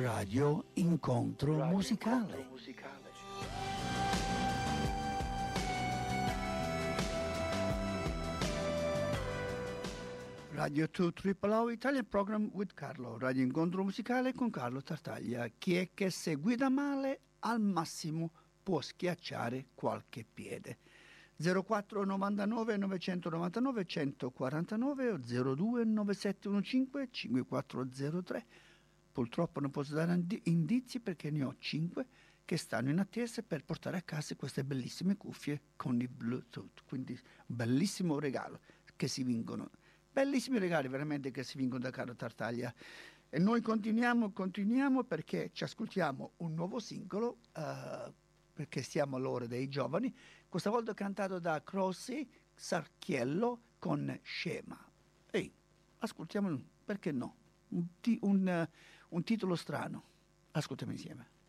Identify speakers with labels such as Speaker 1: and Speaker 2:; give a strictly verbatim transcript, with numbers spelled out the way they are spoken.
Speaker 1: Radio Incontro Radio Musicale. Incontro musicale. Radio due Triple O Italian Program with Carlo. Radio Incontro Musicale con Carlo Tartaglia. Chi è che se guida male al massimo può schiacciare qualche piede. zero quattro novantanove novecentonovantanove centoquarantanove o zero due novantasette quindici cinquantaquattro zero tre. Purtroppo non posso dare indizi perché ne ho cinque che stanno in attesa per portare a casa queste bellissime cuffie con il Bluetooth. Quindi un bellissimo regalo che si vincono. Bellissimi regali veramente che si vincono da Carlo Tartaglia. E noi continuiamo, continuiamo perché ci ascoltiamo un nuovo singolo, uh, perché siamo all'ora dei giovani, questa volta cantato da Crossi Sarchiello con Scema. Ehi, ascoltiamo, perché no? Un, ti, un, uh, un titolo strano. Ascoltiamo insieme.